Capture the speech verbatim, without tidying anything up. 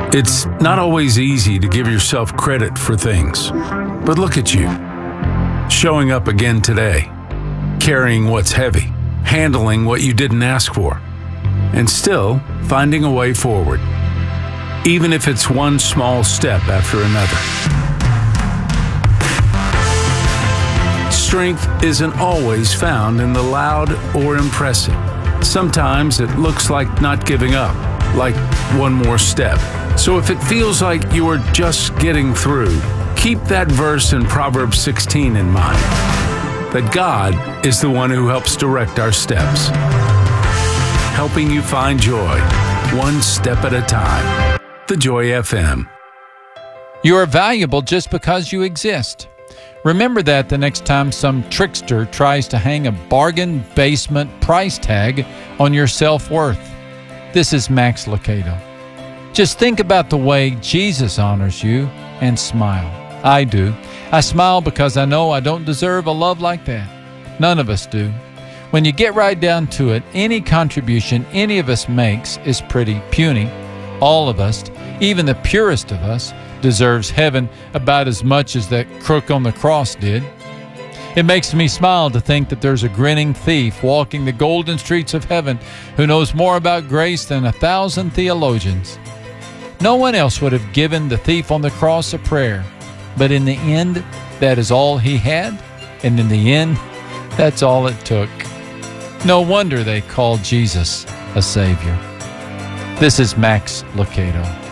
It's not always easy to give yourself credit for things, but look at you, showing up again today, carrying what's heavy, handling what you didn't ask for, and still finding a way forward, even if it's one small step after another. Strength isn't always found in the loud or impressive. Sometimes it looks like not giving up, like one more step. So if it feels like you are just getting through, keep that verse in Proverbs sixteen in mind, that God is the one who helps direct our steps, helping you find joy, one step at a time. The Joy F M. You are valuable just because you exist. Remember that the next time some trickster tries to hang a bargain basement price tag on your self-worth. This is Max Lucado. Just think about the way Jesus honors you and smile. I do. I smile because I know I don't deserve a love like that. None of us do. When you get right down to it, any contribution any of us makes is pretty puny. All of us, even the purest of us, deserves heaven about as much as that crook on the cross did. It makes me smile to think that there's a grinning thief walking the golden streets of heaven who knows more about grace than a thousand theologians. No one else would have given the thief on the cross a prayer, but in the end, that is all he had, and in the end, that's all it took. No wonder they called Jesus a Savior. This is Max Lucado.